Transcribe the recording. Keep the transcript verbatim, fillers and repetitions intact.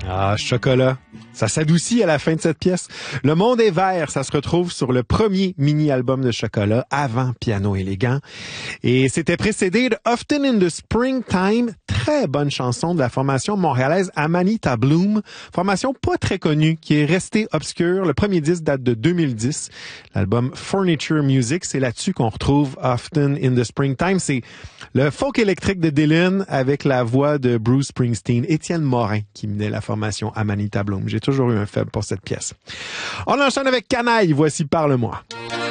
Ah, chocolat. Ça s'adoucit à la fin de cette pièce. Le monde est vert, ça se retrouve sur le premier mini-album de Chocolat, avant Piano élégant. Et c'était précédé de Often in the Springtime, très bonne chanson de la formation montréalaise Amanita Bloom, formation pas très connue, qui est restée obscure. Le premier disque date de deux mille dix. L'album Furniture Music, c'est là-dessus qu'on retrouve Often in the Springtime. C'est le folk électrique de Dylan avec la voix de Bruce Springsteen, Étienne Morin, qui menait la formation Amanita Bloom. J'ai toujours eu un faible pour cette pièce. On enchaîne avec Canaille. Voici Parle-moi.